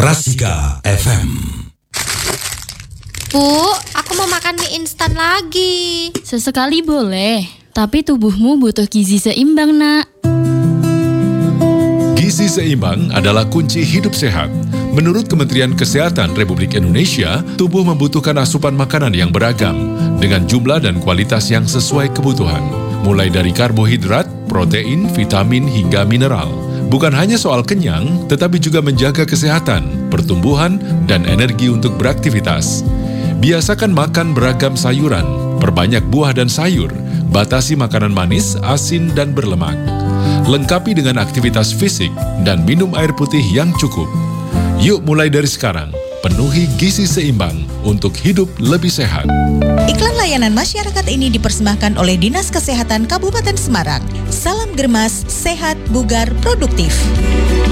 Rasika FM. Bu, aku mau makan mie instan lagi. Sesekali boleh, tapi tubuhmu butuh gizi seimbang, Nak. Gizi seimbang adalah kunci hidup sehat. Menurut Kementerian Kesehatan Republik Indonesia, tubuh membutuhkan asupan makanan yang beragam, dengan jumlah dan kualitas yang sesuai kebutuhan. Mulai dari karbohidrat, protein, vitamin, hingga mineral. Bukan hanya soal kenyang, tetapi juga menjaga kesehatan, pertumbuhan, dan energi untuk beraktivitas. Biasakan makan beragam sayuran, perbanyak buah dan sayur, batasi makanan manis, asin, dan berlemak. Lengkapi dengan aktivitas fisik dan minum air putih yang cukup. Yuk mulai dari sekarang, penuhi gizi seimbang untuk hidup lebih sehat. Iklan layanan masyarakat ini dipersembahkan oleh Dinas Kesehatan Kabupaten Semarang. Salam Germas, sehat, bugar, produktif.